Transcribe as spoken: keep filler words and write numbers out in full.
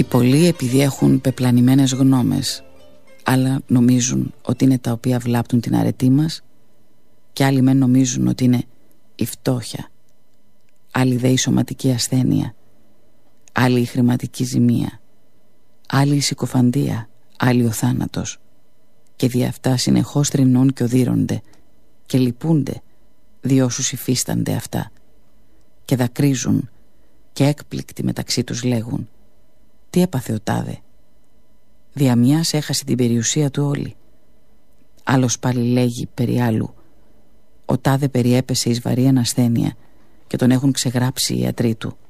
Οι πολλοί, επειδή έχουν πεπλανημένες γνώμες, άλλα νομίζουν ότι είναι τα οποία βλάπτουν την αρετή μας, και άλλοι μεν νομίζουν ότι είναι η φτώχεια, άλλοι δε η σωματική ασθένεια, άλλοι η χρηματική ζημία, άλλοι η συκοφαντία, άλλοι ο θάνατος, και δι' αυτά συνεχώς θρηνούν και οδύρονται και λυπούνται δι' όσους υφίστανται αυτά, και δακρύζουν και έκπληκτοι μεταξύ τους λέγουν: τι έπαθε ο τάδε? Δια μιας έχασε την περιουσία του όλη. Άλλος πάλι λέγει περί άλλου: ο τάδε περιέπεσε εις βαρύαν ασθένεια και τον έχουν ξεγράψει οι ιατροί του.